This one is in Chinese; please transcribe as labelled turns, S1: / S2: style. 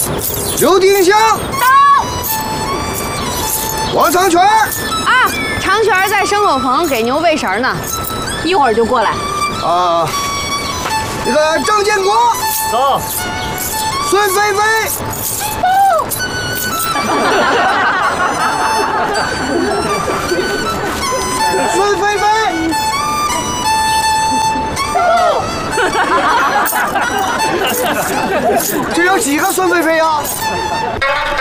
S1: 刘丁香
S2: 到。
S1: 王长全
S2: 啊，长全在牲口棚给牛喂食呢，一会儿就过来。
S1: 啊，那个郑建国
S3: 到。
S1: 孙菲菲孙菲菲这有几个孙菲菲呀？